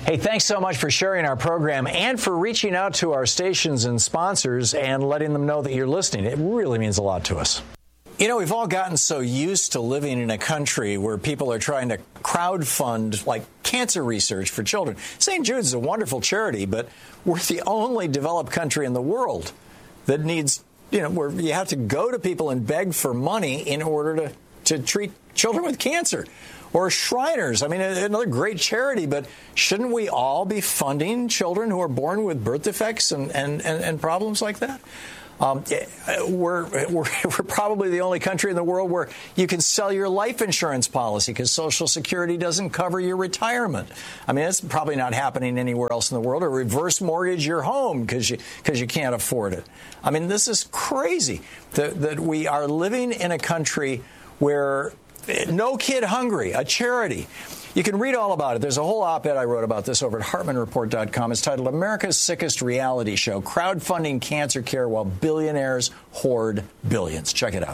Hey, thanks so much for sharing our program and for reaching out to our stations and sponsors and letting them know that you're listening. It really means a lot to us. You know, we've all gotten so used to living in a country where people are trying to crowdfund, like, cancer research for children. St. Jude's is a wonderful charity, but we're the only developed country in the world that needs, you know, where you have to go to people and beg for money in order to treat children with cancer. Or Shriners, I mean, another great charity, but shouldn't we all be funding children who are born with birth defects and problems like that? We're probably the only country in the world where you can sell your life insurance policy because Social Security doesn't cover your retirement. I mean, it's probably not happening anywhere else in the world. Or reverse mortgage your home because you can't afford it. I mean, this is crazy that we are living in a country where No Kid Hungry, a charity. You can read all about it. There's a whole op-ed I wrote about this over at HartmanReport.com. It's titled America's Sickest Reality Show, Crowdfunding Cancer Care While Billionaires Hoard Billions. Check it out.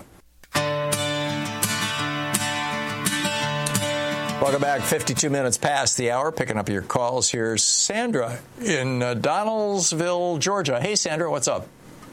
Welcome back. 52 minutes past the hour. Picking up your calls. Here's Sandra in Donaldsonville, Georgia. Hey, Sandra, what's up?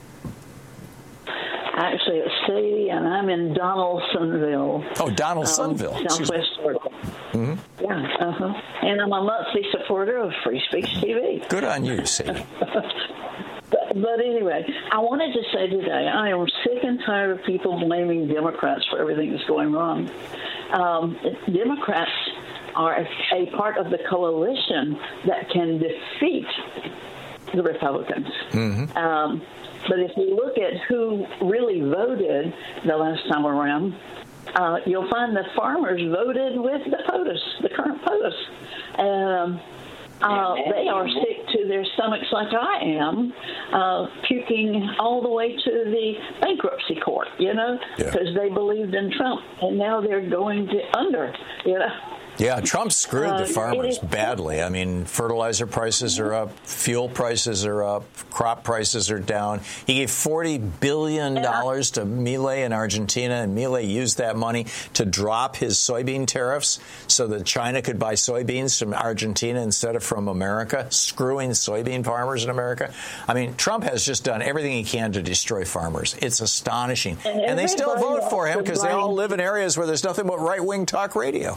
Actually, it's Sadie, and I'm in Donaldsonville. Oh, Donaldsonville. Southwest Florida. Mm-hmm. Yeah, And I'm a monthly supporter of Free Speech TV. Good on you, Sadie. But anyway, I wanted to say today, I am sick and tired of people blaming Democrats for everything that's going wrong. Democrats are a part of the coalition that can defeat the Republicans. Mm-hmm. But if you look at who really voted the last time around, you'll find the farmers voted with the POTUS, the current POTUS. And they are sick to their stomachs like I am, puking all the way to the bankruptcy court, because they believed in Trump. And now they're going under. Yeah, Trump screwed the farmers badly. I mean, fertilizer prices are up, fuel prices are up, crop prices are down. He gave $40 billion to Milei in Argentina, and Milei used that money to drop his soybean tariffs so that China could buy soybeans from Argentina instead of from America, screwing soybean farmers in America. I mean, Trump has just done everything he can to destroy farmers. It's astonishing. And they still vote for him because they all live in areas where there's nothing but right-wing talk radio.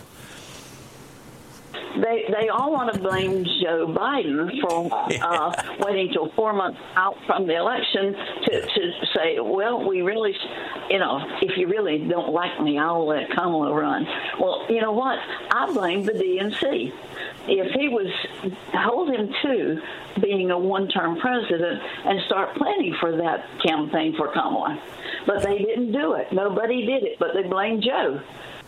They all want to blame Joe Biden for waiting till 4 months out from the election to say, well, we really, if you really don't like me, I'll let Kamala run. Well, you know what? I blame the DNC. If he was, hold him to being a one-term president and start planning for that campaign for Kamala. But they didn't do it. Nobody did it, but they blamed Joe.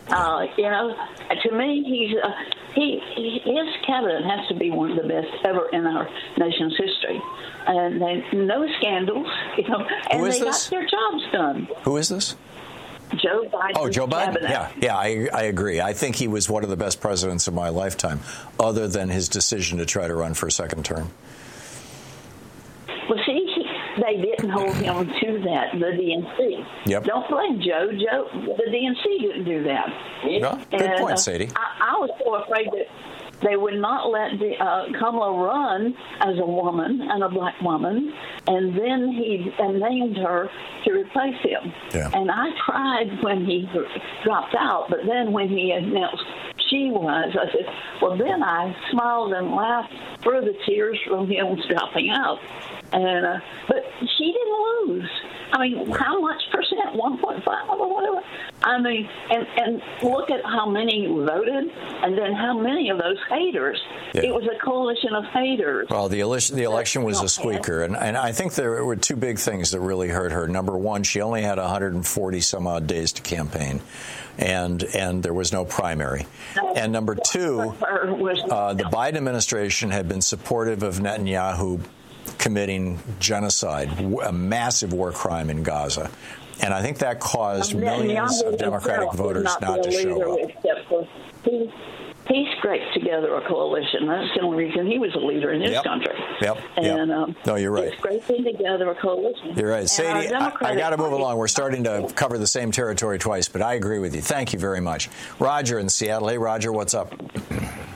To me, his cabinet has to be one of the best ever in our nation's history. And no scandals, and they got their jobs done. Who is this? Joe Biden. Oh, Joe Biden? Cabinet. Yeah, I agree. I think he was one of the best presidents of my lifetime, other than his decision to try to run for a second term. Well, see, they didn't hold him to that, the DNC. Yep. Don't blame Joe. The DNC didn't do that. No, good point, Sadie. I was so afraid that they would not let Kamala run as a woman and a black woman, and then he named her to replace him. Yeah. And I cried when he dropped out, but then when he announced she was, I said, well, then I smiled and laughed through the tears from him dropping out. And but she didn't lose. I mean, how much percent? 1.5 or whatever. I mean, and look at how many voted, and then how many of those haters. Yeah. It was a coalition of haters. Well, the election was a squeaker, and I think there were two big things that really hurt her. Number one, she only had 140 some odd days to campaign. And there was no primary. And number two, the Biden administration had been supportive of Netanyahu committing genocide, a massive war crime in Gaza. And I think that caused millions of Democratic voters not to show up. He scraped together a coalition. That's the only reason he was a leader in his country. No, you're right. He's scraping together a coalition. You're right. Sadie, I got to move along. We're starting to cover the same territory twice, but I agree with you. Thank you very much. Roger in Seattle. Hey, Roger, what's up?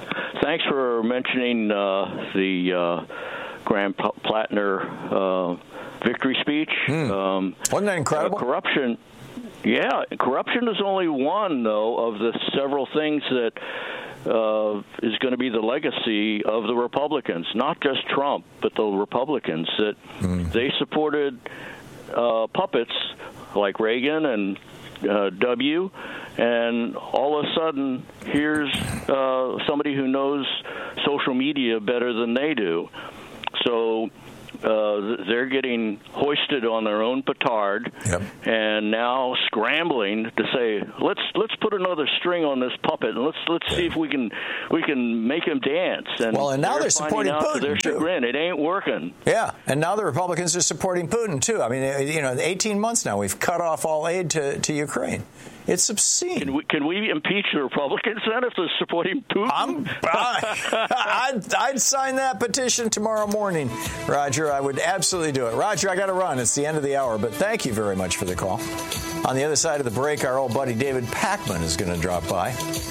thanks for mentioning the Graham Plattner victory speech. Wasn't that incredible? Corruption. Yeah, corruption is only one, though, of the several things that is going to be the legacy of the Republicans, not just Trump, but the Republicans, that they supported puppets like Reagan and W, and all of a sudden, here's somebody who knows social media better than they do. So they're getting hoisted on their own petard, and now scrambling to say, let's put another string on this puppet, and let's see if we can make him dance. And now they're supporting Putin. To their chagrin, it ain't working. Yeah, and now the Republicans are supporting Putin too. I mean, 18 months now we've cut off all aid to Ukraine. It's obscene. Can we impeach the Republicans then if they're supporting Putin? I'd sign that petition tomorrow morning, Roger. I would absolutely do it. Roger, I got to run. It's the end of the hour, but thank you very much for the call. On the other side of the break, our old buddy David Pakman is going to drop by.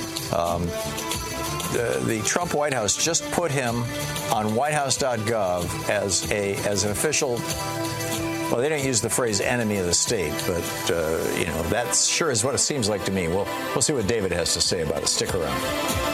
The Trump White House just put him on whitehouse.gov as an official. Well, they don't use the phrase enemy of the state, but, that sure is what it seems like to me. We'll see what David has to say about it. Stick around.